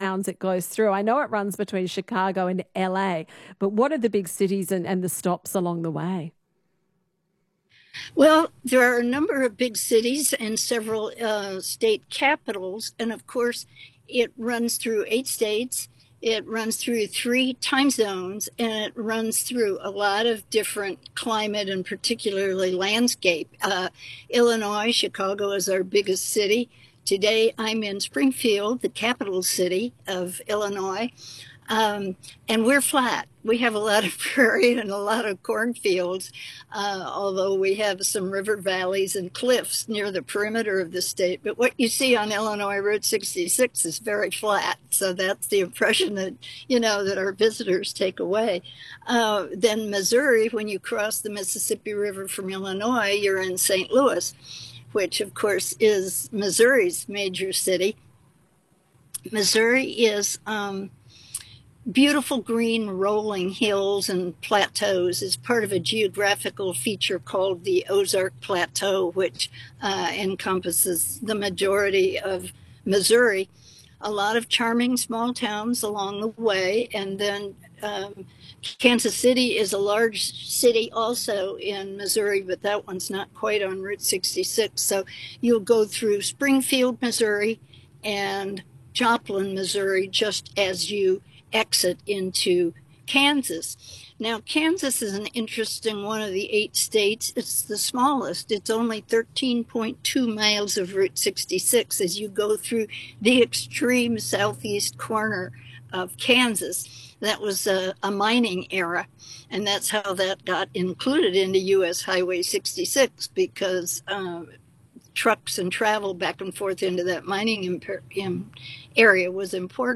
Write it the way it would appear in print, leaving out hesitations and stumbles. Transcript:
towns it goes through? I know it runs between Chicago and LA, but what are the big cities and the stops along the way? Well, there are a number of big cities and several state capitals. And of course, it runs through 8 states. It runs through three time zones, and it runs through a lot of different climate and particularly landscape. Illinois, Chicago is our biggest city. Today, I'm in Springfield, the capital city of Illinois. And we're flat. We have a lot of prairie and a lot of cornfields, although we have some river valleys and cliffs near the perimeter of the state. But what you see on Illinois Route 66 is very flat. So that's the impression that, that our visitors take away. Then Missouri, when you cross the Mississippi River from Illinois, you're in St. Louis, which of course is Missouri's major city. Missouri is beautiful green rolling hills and plateaus is part of a geographical feature called the Ozark Plateau, which encompasses the majority of Missouri. A lot of charming small towns along the way, and then Kansas City is a large city also in Missouri, but that one's not quite on Route 66. So you'll go through Springfield, Missouri, and Joplin, Missouri, just as you exit into Kansas. Now, Kansas is an interesting one of the 8 states. It's the smallest. It's only 13.2 miles of Route 66 as you go through the extreme southeast corner of Kansas. That was a mining era, and that's how that got included into U.S. Highway 66 because trucks and travel back and forth into that mining area was important.